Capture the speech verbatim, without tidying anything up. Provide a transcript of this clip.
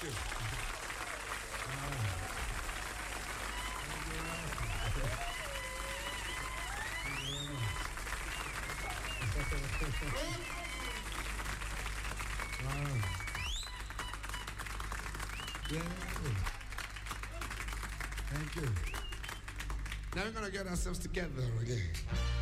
you. Wow. Yeah. Thank you. Now we're going to get ourselves together again.